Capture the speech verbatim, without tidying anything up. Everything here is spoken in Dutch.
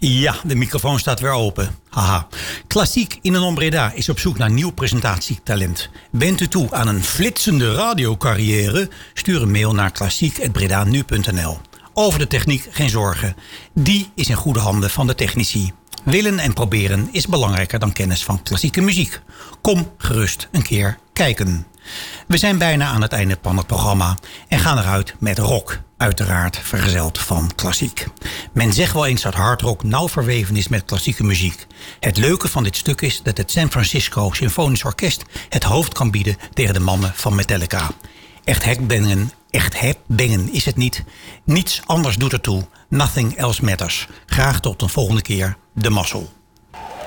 Ja, de microfoon staat weer open. Haha. Klassiek in een Breda is op zoek naar nieuw presentatietalent. Bent u toe aan een flitsende radiocarrière? Stuur een mail naar klassiek apenstaartje breda nu punt n l. Over de techniek geen zorgen. Die is in goede handen van de technici. Willen en proberen is belangrijker dan kennis van klassieke muziek. Kom gerust een keer kijken. We zijn bijna aan het einde van het programma en gaan eruit met rock. Uiteraard vergezeld van klassiek. Men zegt wel eens dat hardrock nauw verweven is met klassieke muziek. Het leuke van dit stuk is dat het San Francisco Symphonisch Orkest het hoofd kan bieden tegen de mannen van Metallica. Echt headbangen, echt headbangen is het niet. Niets anders doet ertoe. Nothing else matters. Graag tot een volgende keer. De Mazzel.